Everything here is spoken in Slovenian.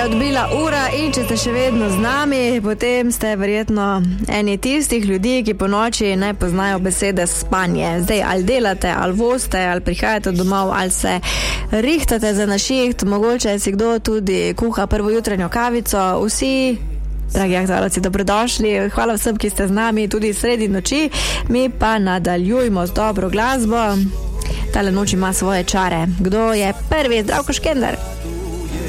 je odbila ura in če ste še vedno z nami, potem ste verjetno eni tistih ljudi, ki po noči ne poznajo besede spanje. Zdaj, ali delate, ali vozite, ali prihajate domov, ali se rihtate za našiht, mogoče si kdo tudi kuha prvo jutranjo kavico. Vsi, dragi aktualci, dobrodošli. Hvala vsem, ki ste z nami tudi sredi noči. Mi pa nadaljujemo z dobro glasbo. Tale noč ima svoje čare. Kdo je prvi? Zdravko Škender.